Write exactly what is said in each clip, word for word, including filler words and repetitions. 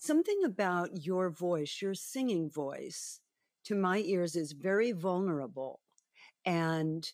Something about your voice, your singing voice, to my ears is very vulnerable. And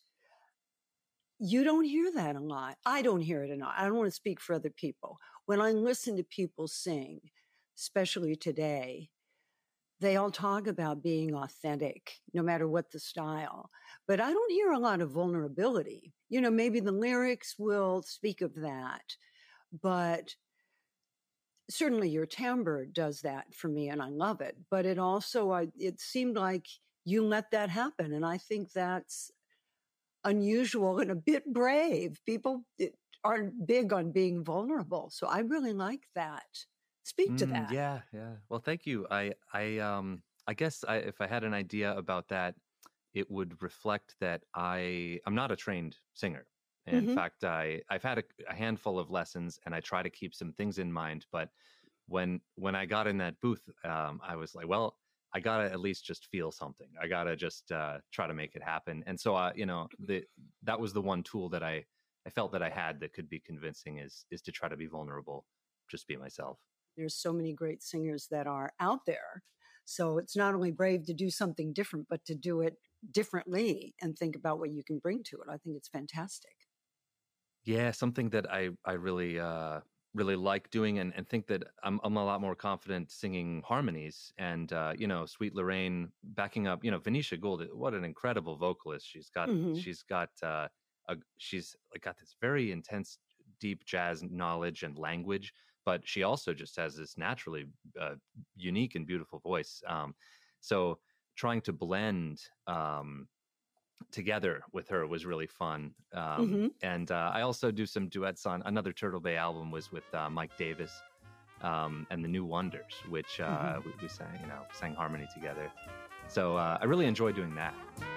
you don't hear that a lot. I don't hear it enough. I don't want to speak for other people. When I listen to people sing, especially today, they all talk about being authentic, no matter what the style. But I don't hear a lot of vulnerability. You know, maybe the lyrics will speak of that, but certainly your timbre does that for me, and I love it. But it also, I, it seemed like you let that happen, and I think that's unusual and a bit brave. People aren't big on being vulnerable, so I really like that. Speak to Mm, that. yeah, yeah. Well, thank you. I, I, um, I guess I, if I had an idea about that, it would reflect that I, I'm not a trained singer. In Mm-hmm. fact, I, I've had a, a handful of lessons, and I try to keep some things in mind. But when, when I got in that booth, um, I was like, well, I gotta at least just feel something. I gotta just uh, try to make it happen. And so, uh, you know, the that was the one tool that I, I felt that I had that could be convincing is is to try to be vulnerable, just be myself. There's so many great singers that are out there. So it's not only brave to do something different, but to do it differently and think about what you can bring to it. I think it's fantastic. Yeah, something that I I really uh, really like doing, and, and think that I'm I'm a lot more confident singing harmonies. And uh, you know, Sweet Lorraine backing up. You know, Venetia Gould, what an incredible vocalist. She's got Mm-hmm. she's got uh, a, she's like got this very intense, deep jazz knowledge and language, but she also just has this naturally uh, unique and beautiful voice. Um, so trying to blend. Um, together with her was really fun. Um, Mm-hmm. and uh, I also do some duets on another Turtle Bay album was with uh, Mike Davis um, and the New Wonders, which uh, Mm-hmm. we, we sang, you know, sang harmony together. So uh, I really enjoy doing that.